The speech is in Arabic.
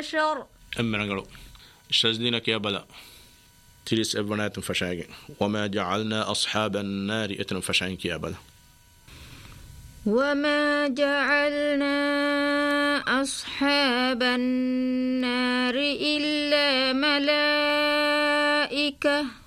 بشر أمنا قالوا شزدينك يا بلا تليس أبنات فشاقين وما جعلنا أصحاب النار إتن فشاقين يا بلا وما جعلنا أصحاب النار إلا ملائكة